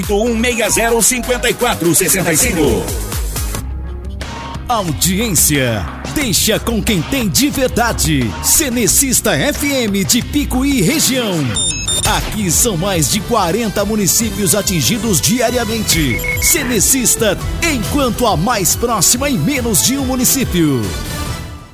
1605465. Audiência, deixa com quem tem de verdade. Cenecista FM de Picuí região. Aqui são mais de 40 municípios atingidos diariamente. Cenecista, enquanto a mais próxima em menos de um município.